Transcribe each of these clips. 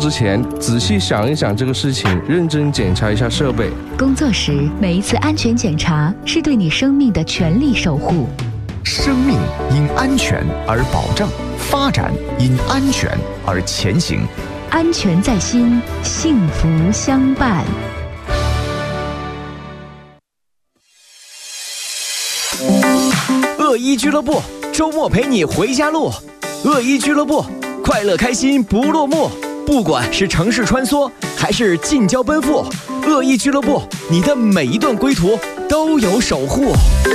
之前，仔细想一想这个事情，认真检查一下设备。 工作时每一次安全检查是对你生命的全力守护。 生命因安全而保障，发展因安全而前行。 安全在心，幸福相伴。 恶一俱乐部，周末陪你回家路。恶一俱乐部，快乐开心不落幕。不管是城市穿梭，还是近郊奔赴，恶一俱乐部，你的每一段归途都有守护。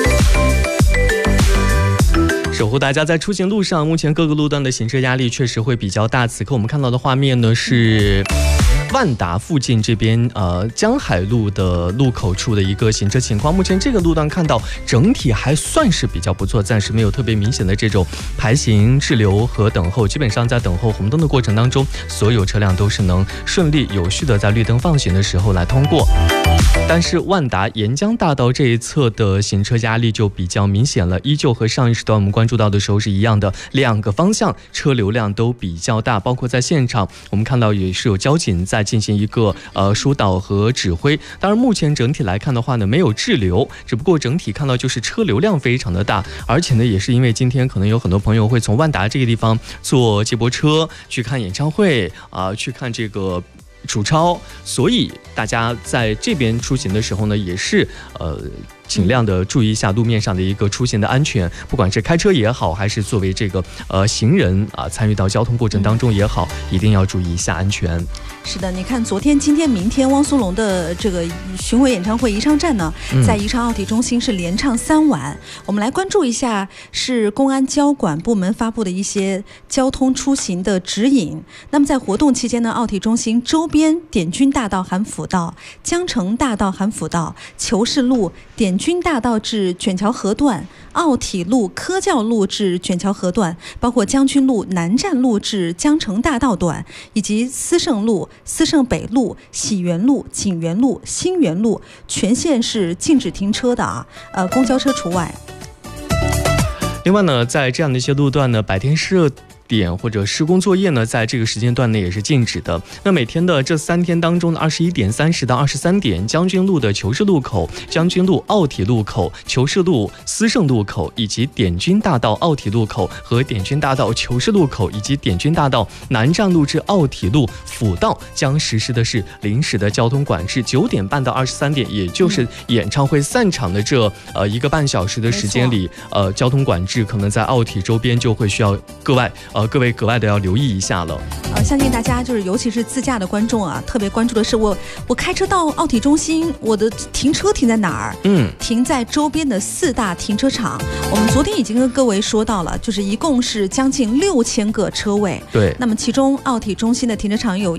守护大家在出行路上，目前各个路段的行车压力确实会比较大。此刻我们看到的画面呢是万达附近这边江海路的路口处的一个行车情况。目前这个路段看到整体还算是比较不错，暂时没有特别明显的这种排行滞留和等候，基本上在等候红灯的过程当中，所有车辆都是能顺利有序的在绿灯放行的时候来通过。但是万达沿江大道这一侧的行车压力就比较明显了，依旧和上一时段我们关注到的时候是一样的，两个方向车流量都比较大，包括在现场我们看到也是有交警在进行一个疏导和指挥。当然目前整体来看的话呢，没有滞留，只不过整体看到就是车流量非常的大，而且呢也是因为今天可能有很多朋友会从万达这个地方坐接驳车去看演唱会去看这个楚超，所以大家在这边出行的时候呢，也是尽量的注意一下路面上的一个出行的安全，不管是开车也好，还是作为这个行人参与到交通过程当中也好，一定要注意一下安全。 是的，你看昨天、今天、明天汪苏泷的这个巡回演唱会宜昌站呢，在宜昌奥体中心是连唱3晚。我们来关注一下是公安交管部门发布的一些交通出行的指引。那么在活动期间呢，奥体中心周边点军大道含辅道、江城大道含辅道、求是路、点军大道至卷桥河段、奥体路、科教路至卷桥河段，包括将军路、南站路至江城大道段，以及思圣路、思圣北路、喜园路、景园路、新园路，全线是禁止停车的公交车除外。 另外呢，在这样的一些路段呢，白天设点或者施工作业呢，在这个时间段内也是禁止的。那每天的这3天当中的21点30到23点，将军路的求是路口、将军路奥体路口、求是路思圣路口，以及点军大道奥体路口和点军大道求是路口，以及点军大道南站路至奥体路辅道将实施的是临时的交通管制。9点半到23点，也就是演唱会散场的这1个半小时的时间里，交通管制可能在奥体周边就会需要各位格外的要留意一下了。 相信大家就是尤其是自驾的观众特别关注的是我开车到奥体中心，我的停车停在哪儿？停在周边的4大停车场。我们昨天已经跟各位说到了，就是一共是将近6000个车位。 对， 那么其中奥体中心的停车场有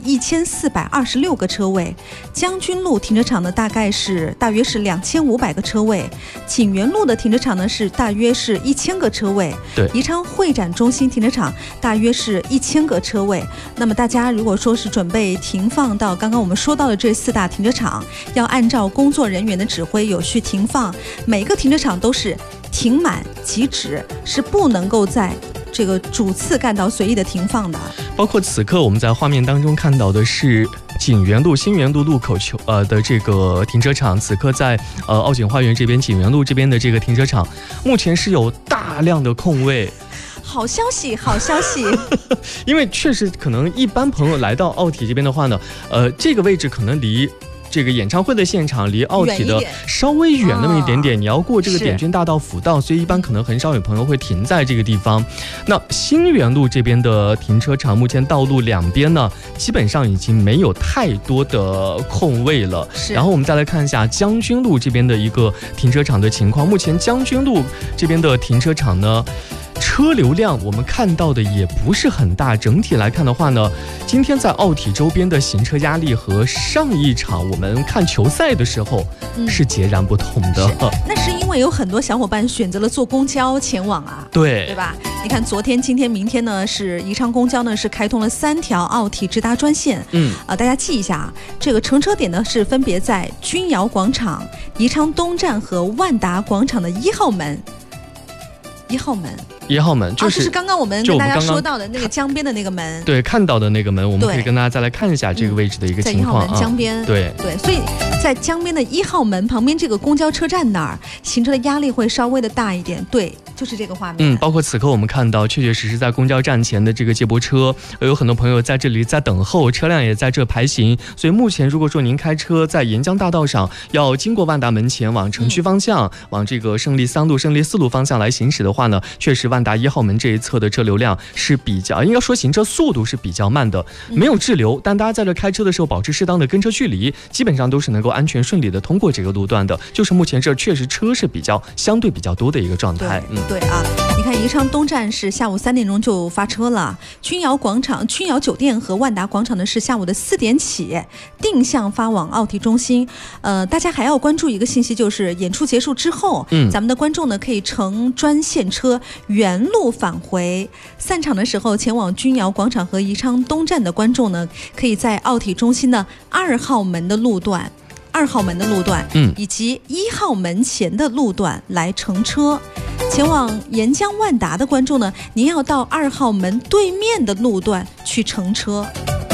1426个车位，将军路停车场呢大约是2500个车位，景园路的停车场呢是大约是1000个车位， 对， 宜昌会展中心停车场大约是1000个车位。那么大家如果说是准备停放到刚刚我们说到的这4大停车场，要按照工作人员的指挥有序停放，每个停车场都是停满即止，是不能够在这个主次干道随意的停放的。 包括此刻我们在画面当中看到的是景园路、新园路路口的这个停车场，此刻在奥景花园这边景园路这边的这个停车场，目前是有大量的空位。 好消息，好消息！ 因为确实可能一般朋友来到奥体这边的话呢，这个位置可能离这个演唱会的现场离奥体的稍微远那么一点点，你要过这个点军大道辅道，所以一般可能很少有朋友会停在这个地方。那新园路这边的停车场，目前道路两边呢基本上已经没有太多的空位了。然后我们再来看一下将军路这边的一个停车场的情况，目前将军路这边的停车场呢，车流量我们看到的也不是很大，整体来看的话呢，今天在奥体周边的行车压力和上一场我们看球赛的时候是截然不同的。 那是因为有很多小伙伴选择了坐公交前往对吧？你看昨天、今天、明天呢，是宜昌公交呢是开通了3条奥体直达专线。大家记一下这个乘车点呢是分别在君窑广场、宜昌东站和万达广场的1号门。 1号门就是刚刚我们跟大家说到的那个江边的那个门， 对，看到的那个门，我们可以跟大家再来看一下这个位置的一个情况在1号门江边， 对， 所以在江边的1号门旁边这个公交车站那儿，行车的压力会稍微的大一点，对，就是这个画面。 包括此刻我们看到，确确实实在公交站前的这个接驳车，有很多朋友在这里在等候，车辆也在这排行。所以目前如果说您开车在沿江大道上，要经过万达门前往城区方向，往这个胜利3路、胜利4路方向来行驶的话呢，确实万达1号门这一侧的车流量是比较，应该说行车速度是比较慢的，没有滞留，但大家在这开车的时候保持适当的跟车距离，基本上都是能够安全顺利的通过这个路段的。就是目前这确实车是相对比较多的一个状态。 对啊，你看宜昌东站是下午3点钟就发车了，君瑶酒店和万达广场呢是下午的4点起定向发往奥体中心。大家还要关注一个信息，就是演出结束之后，咱们的观众呢可以乘专线车原路返回。散场的时候前往君瑶广场和宜昌东站的观众呢，可以在奥体中心的2号门的路段。以及1号门前的路段来乘车。前往沿江万达的观众呢，您要到2号门对面的路段去乘车。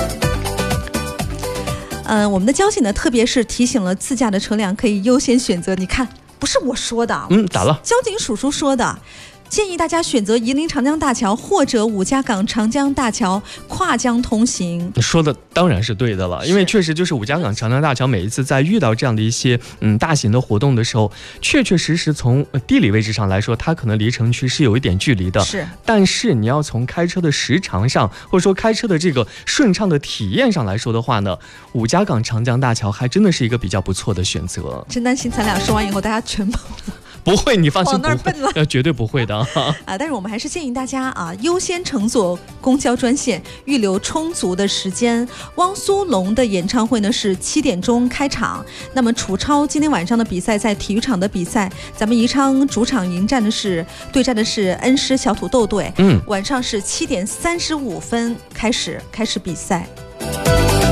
我们的交警呢，特别是提醒了自驾的车辆可以优先选择。你看，不是我说的， 咋了？ 交警叔叔说的。建议大家选择夷陵长江大桥或者五家港长江大桥跨江通行。 说的当然是对的了，因为确实就是五家港长江大桥每一次在遇到这样的一些大型的活动的时候，确确实实从地理位置上来说，它可能离城区是有一点距离的。 是， 但是你要从开车的时长上，或者说开车的这个顺畅的体验上来说的话呢，五家港长江大桥还真的是一个比较不错的选择。 真担心咱俩说完以后大家全跑了。 不会，你放心， 往那儿奔了， 绝对不会的但是我们还是建议大家优先乘坐公交专线，预留充足的时间。汪苏泷的演唱会呢是7点钟开场，那么楚超今天晚上的比赛在体育场的比赛，咱们宜昌主场对战的是恩施小土豆队，晚上是7点35分开始比赛。